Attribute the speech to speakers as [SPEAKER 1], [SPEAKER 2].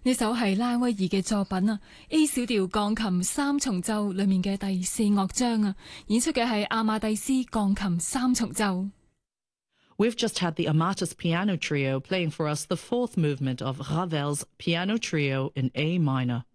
[SPEAKER 1] 呢首係拉威爾嘅作品啊，A 小調鋼琴三重奏裏面嘅第四樂章啊，演出嘅係阿馬蒂斯鋼琴三重奏。
[SPEAKER 2] We've just had the Amatis Piano Trio playing for us the fourth movement of Ravel's Piano Trio in A minor.